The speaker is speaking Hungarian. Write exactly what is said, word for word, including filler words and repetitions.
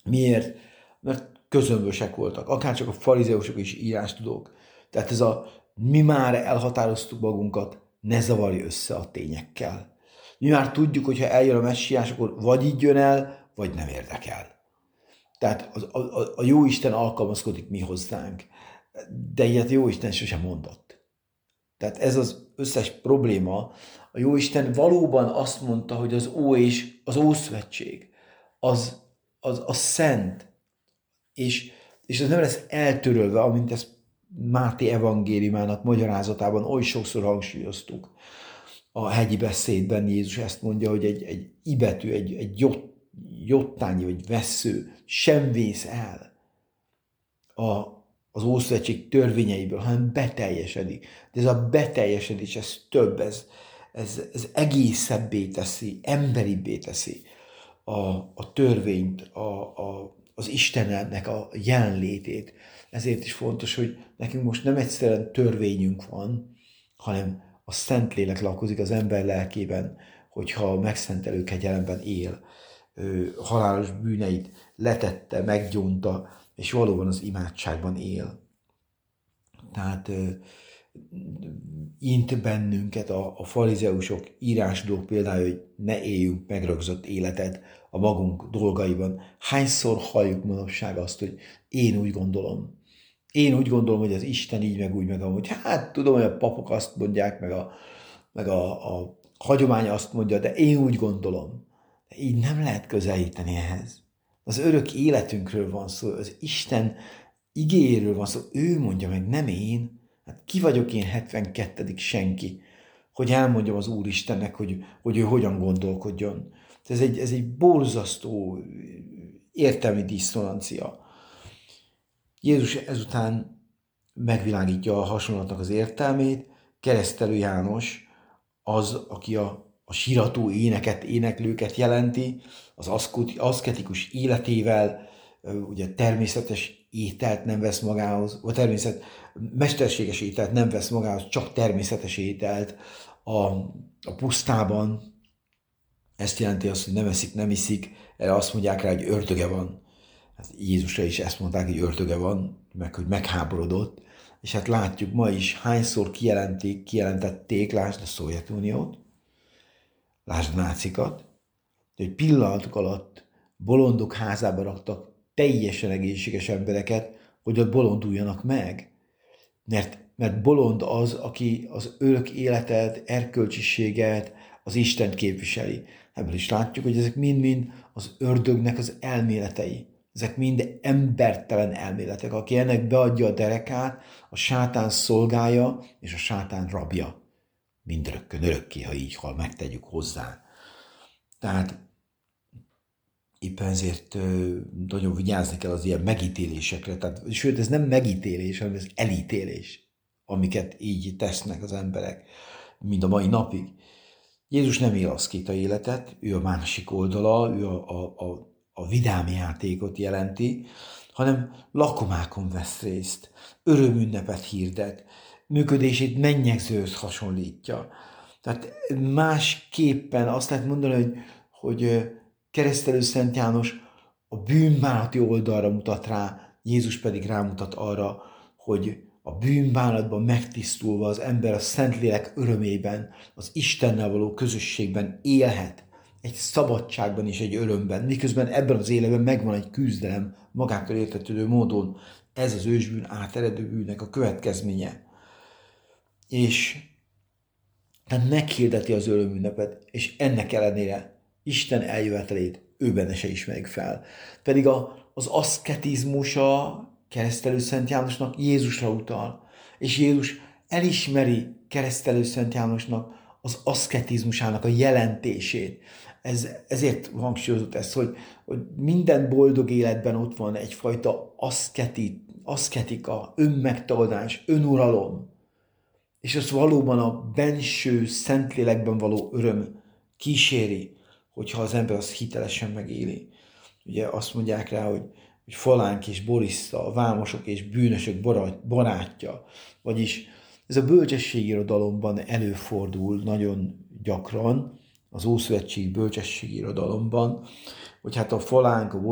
Miért? Mert közömbösek voltak, akárcsak a farizeusok és írástudók. Tehát ez a mi már elhatároztuk magunkat, ne zavarj össze a tényekkel. Mi már tudjuk, hogy ha eljön a messiás, akkor vagy így jön el, vagy nem érdekel. Tehát az, a, a jó Isten alkalmazkodik mi hozzánk, de ilyet jó Isten sosem mondott. Tehát ez az összes probléma. A jó Isten valóban azt mondta, hogy az Ó és az Ószövetség, az, az, az szent, és, és ez nem lesz eltörölve, amint ezt Máté evangéliumának magyarázatában oly sokszor hangsúlyoztuk. A hegyi beszédben Jézus ezt mondja, hogy egy, egy ibetű, egy, egy jott, jottányi vagy vessző sem vész el a, az Ószövetség törvényeiből, hanem beteljesedik. De ez a beteljesedés, ez több, ez, ez, ez egészebbé teszi, emberibbé teszi a, a törvényt, a, a, az Istennek a jelenlétét. Ezért is fontos, hogy nekünk most nem egyszerűen törvényünk van, hanem a Szentlélek lakozik az ember lelkében, hogyha a megszentelő kegyelemben él, halálos bűneit letette, meggyónta, és valóban az imádságban él. Tehát int bennünket a, a farizeusok, írásdók például, hogy ne éljünk megrögzött életet a magunk dolgaiban. Hányszor halljuk manapság azt, hogy én úgy gondolom. Én úgy gondolom, hogy az Isten így, meg úgy, meg amúgy. Hát tudom, hogy a papok azt mondják, meg a, meg a, a hagyomány azt mondja, de én úgy gondolom. De így nem lehet közelíteni ehhez. Az örök életünkről van szó, az Isten igéről van szó, ő mondja meg, nem én. Hát ki vagyok én hetvenkettedik senki, hogy elmondjam az Úristennek, hogy, hogy ő hogyan gondolkodjon. Ez egy, ez egy borzasztó értelmi diszonancia. Jézus ezután megvilágítja a hasonlatnak az értelmét, Keresztelő János az, aki a, a sirató éneket, éneklőket jelenti, az aszketikus életével, ugye természetes ételt nem vesz magához, vagy természet, mesterséges ételt nem vesz magához, csak természetes ételt a, a pusztában. Ezt jelenti azt, hogy nem eszik, nem iszik, erre azt mondják rá, hogy ördöge van. Hát Jézusra is ezt mondták, hogy ördöge van, meg hogy megháborodott, és hát látjuk ma is, hányszor kijelenték, kijelentették, lásd a Szovjetuniót, lásd a nácikat, hogy pillanatok alatt bolondok házába raktak teljesen egészséges embereket, hogy ott bolonduljanak meg. Mert, mert bolond az, aki az örök életet, erkölcsiséget, az Istent képviseli. Ebből is látjuk, hogy ezek mind-mind az ördögnek az elméletei. Ezek mind embertelen elméletek. Aki ennek beadja a derekát, a sátán szolgája és a sátán rabja. Mindörökkön örökké, ha így hal, megtegyük hozzá. Tehát éppen ezért nagyon vigyázni kell az ilyen megítélésekre. Tehát, sőt, ez nem megítélés, hanem ez elítélés, amiket így tesznek az emberek, mind a mai napig. Jézus nem él aszkéta életet, ő a másik oldala, ő a, a, a, a vidám játékot jelenti, hanem lakomákon vesz részt, örömünnepet hirdet, működését mennyegzőhöz hasonlítja. Tehát másképpen azt lehet mondani, hogy, hogy Keresztelő Szent János a bűnbánati oldalra mutat rá, Jézus pedig rámutat arra, hogy a bűnbánatban megtisztulva az ember a Szentlélek örömében, az Istennel való közösségben élhet, egy szabadságban és egy örömben, miközben ebben az életben megvan egy küzdelem magától értetődő módon. Ez az ősbűn áteredő bűnnek a következménye. És tehát meghirdeti az örömünnepet, és ennek ellenére Isten eljövetelét ő benne se ismerik fel. Pedig a, az aszketizmus a Keresztelő Szent Jánosnak Jézusra utal. És Jézus elismeri Keresztelő Szent Jánosnak az aszketizmusának a jelentését. Ez, ezért hangsúlyozott ezt, hogy, hogy minden boldog életben ott van egyfajta aszketi, aszketika, önmegtagadás, önuralom. És azt valóban a benső Szentlélekben való öröm kíséri, hogyha az ember azt hitelesen megéli. Ugye azt mondják rá, hogy, hogy Falánk és Borissa, vámosok és bűnösök barátja. Vagyis ez a bölcsességirodalomban előfordul nagyon gyakran, az ószövetségi bölcsességirodalomban, hogy hát a Falánk, a